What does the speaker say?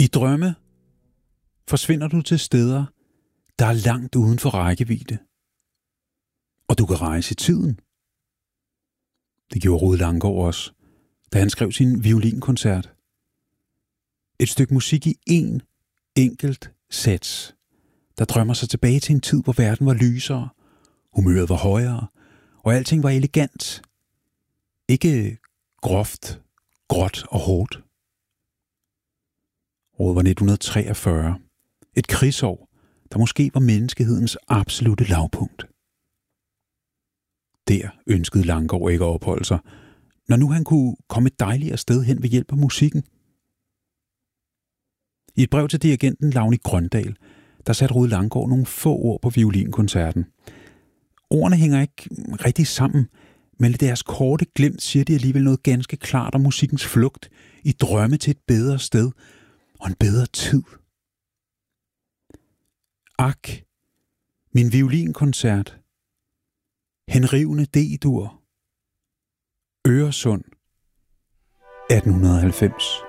I drømme forsvinder du til steder, der er langt uden for rækkevidde. Og du kan rejse i tiden. Det gjorde Rued Langgaard også, da han skrev sin violinkoncert. Et stykke musik i én enkelt sats, der drømmer sig tilbage til en tid, hvor verden var lysere, humøret var højere, og alting var elegant. Ikke groft, gråt og hårdt. Året var 1943. Et krigsår, der måske var menneskehedens absolutte lavpunkt. Der ønskede Langgaard ikke at opholde sig, når nu han kunne komme et dejligere sted hen ved hjælp af musikken. I et brev til dirigenten Lavnie Grøndal, der satte Rued Langgaard nogle få ord på violinkoncerten. Ordene hænger ikke rigtig sammen, men i deres korte glimt siger de alligevel noget ganske klart om musikkens flugt i drømme til et bedre sted og en bedre tid. Ak, min violinkoncert, henrivende D-dur, Øresund, 1890.